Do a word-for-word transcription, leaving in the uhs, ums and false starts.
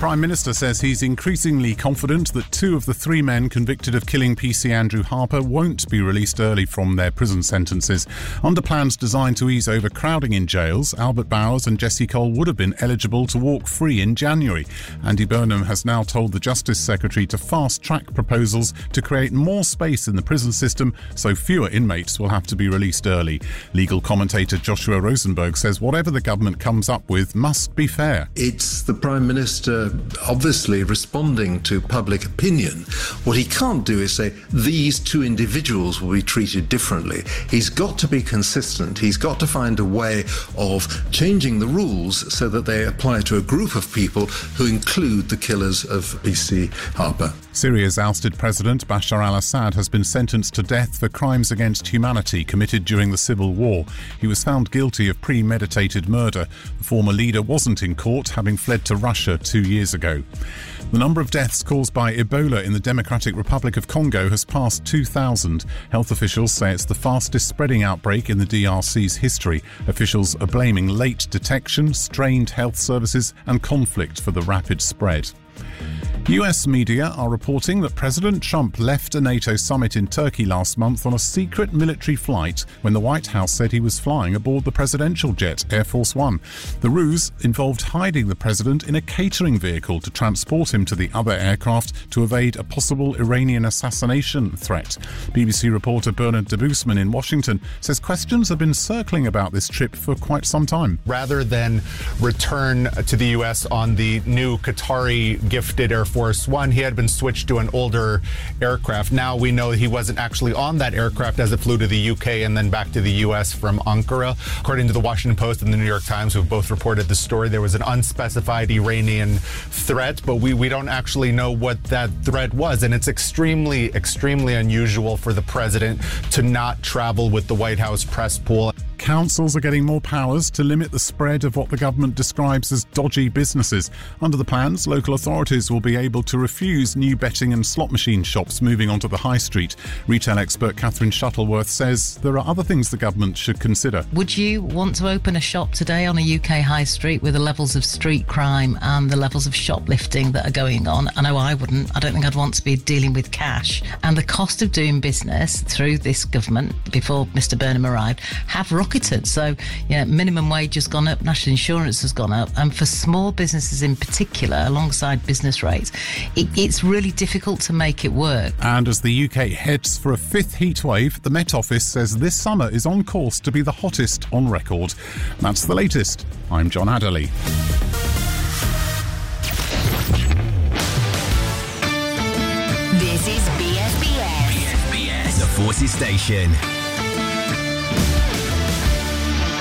Prime Minister says he's increasingly confident that two of the three men convicted of killing P C Andrew Harper won't be released early from their prison sentences. Under plans designed to ease overcrowding in jails, Albert Bowers and Jesse Cole would have been eligible to walk free in January. Andy Burnham has now told the Justice Secretary to fast-track proposals to create more space in the prison system so fewer inmates will have to be released early. Legal commentator Joshua Rosenberg says whatever the government comes up with must be fair. It's the Prime Minister obviously responding to public opinion. What he can't do is say these two individuals will be treated differently. He's got to be consistent. He's got to find a way of changing the rules so that they apply to a group of people who include the killers of P C Harper. Syria's ousted president Bashar al-Assad has been sentenced to death for crimes against humanity committed during the civil war. He was found guilty of premeditated murder. The former leader wasn't in court, having fled to Russia two years ago. The number of deaths caused by Ebola in the Democratic Republic of Congo has passed two thousand. Health officials say it's the fastest spreading outbreak in the D R C's history. Officials are blaming late detection, strained health services and conflict for the rapid spread. U S media are reporting that President Trump left a NATO summit in Turkey last month on a secret military flight when the White House said he was flying aboard the presidential jet, Air Force One. The ruse involved hiding the president in a catering vehicle to transport him to the other aircraft to evade a possible Iranian assassination threat. B B C reporter Bernard Debusman in Washington says questions have been circling about this trip for quite some time. Rather than return to the U S on the new Qatari gifted Air Force One, he had been switched to an older aircraft. Now we know he wasn't actually on that aircraft as it flew to the U K and then back to the U S from Ankara. According to the Washington Post and the New York Times, who've both reported the story, there was an unspecified Iranian threat, but we, we don't actually know what that threat was. And it's extremely, extremely unusual for the president to not travel with the White House press pool. Councils are getting more powers to limit the spread of what the government describes as dodgy businesses. Under the plans, local authorities will be able to refuse new betting and slot machine shops moving onto the high street. Retail expert Catherine Shuttleworth says there are other things the government should consider. Would you want to open a shop today on a U K high street with the levels of street crime and the levels of shoplifting that are going on? I know I wouldn't. I don't think I'd want to be dealing with cash. And the cost of doing business through this government, before Mr Burnham arrived, have rocketed. So, you know, minimum wage has gone up, national insurance has gone up, and for small businesses in particular, alongside business rates, it, it's really difficult to make it work. And as the U K heads for a fifth heat wave, the Met Office says this summer is on course to be the hottest on record. That's the latest. I'm John Adderley. This is B S B S. B S B S, the Forces Station.